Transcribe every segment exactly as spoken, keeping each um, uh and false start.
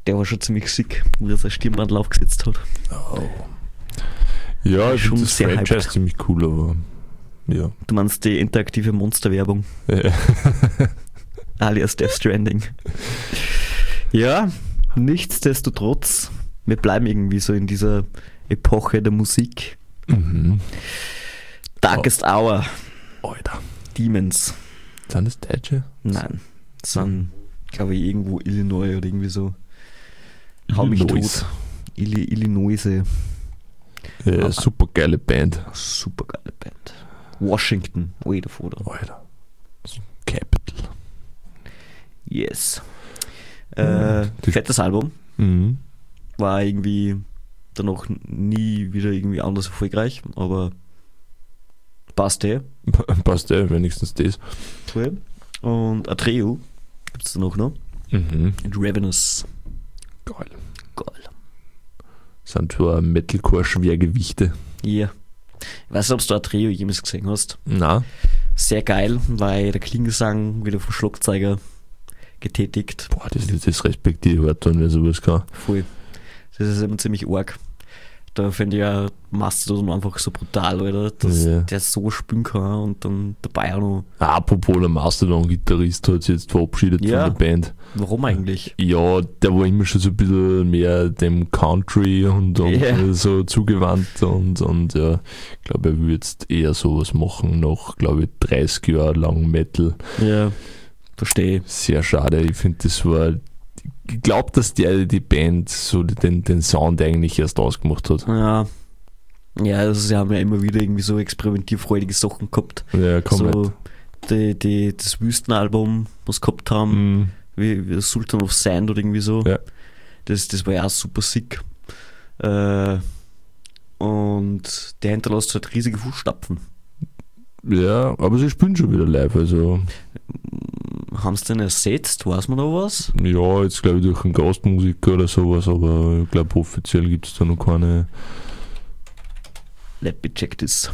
der war schon ziemlich sick, wie er sein Stirnband aufgesetzt hat. Oh. Ja, ich Schon finde das sehr Franchise hyped. ziemlich cool, aber ja. Du meinst die interaktive Monster-Werbung, Ja. alias Death Stranding. Ja, nichtsdestotrotz, wir bleiben irgendwie so in dieser Epoche der Musik. Mhm. Darkest Hour, Alter. Demons. Sind das Deutsche? Nein, das sind, glaube ich, irgendwo Illinois oder irgendwie so. Hau mich Illinois. tot. Illi, Illinois. Ja, super geile Band. Super geile Band. Washington, way davor. Da. Alter. Capital. Yes. Ja, Äh, die- fettes Album. Mhm. War irgendwie danach nie wieder irgendwie anders erfolgreich, aber passt eh. Passt ja, wenigstens das. Cool. Und Atreo gibt es danach noch. Mhm. Und Ravenous. Geil. Geil. Sind zwar Metalcore-Schwergewichte. Ja. Ich weiß nicht, ob du Atreo jemals gesehen hast. Na, Sehr geil, weil der Klingesang wieder vom Schlagzeuger getätigt. boah, das, das respektiere ich hart, wenn wer sowas kann. Voll. Das ist immer ziemlich arg. Da finde ich ja Mastodon einfach so brutal, Alter, dass Ja. der so spielen kann und dann dabei auch noch. Apropos, der Mastodon-Gitarrist hat sich jetzt verabschiedet Ja. von der Band. Warum eigentlich? Ja, der war immer schon so ein bisschen mehr dem Country und, und Ja. so zugewandt und, und ja, ich glaube, er will jetzt eher sowas machen, nach, glaube ich, dreißig Jahren lang Metal. Ja, verstehe. Sehr schade, ich finde, das war, ich glaube, dass der die Band so den, den Sound eigentlich erst ausgemacht hat. Ja. Ja, also sie haben ja immer wieder irgendwie so experimentierfreudige Sachen gehabt. Ja, komplett. So die, die, das Wüstenalbum, was sie gehabt haben, Mhm. wie, wie Sultan of Sand oder irgendwie so. Ja. Das, das war ja auch super sick. Äh, und der hinterlässt halt riesige Fußstapfen. Ja, aber sie spielen schon wieder live, also Haben sie den ersetzt? Weiß man da was? ja, jetzt glaube ich durch einen Gastmusiker oder sowas, aber ich glaube offiziell gibt es da noch keine. Let me check this.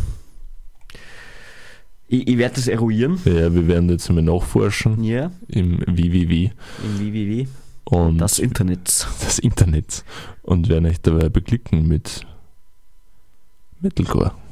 Ich, ich werde das eruieren. Ja, wir werden jetzt mal nachforschen Ja, im W W W im W W W. und Das Internet. das Internet und werden euch dabei beklicken mit Metalcore.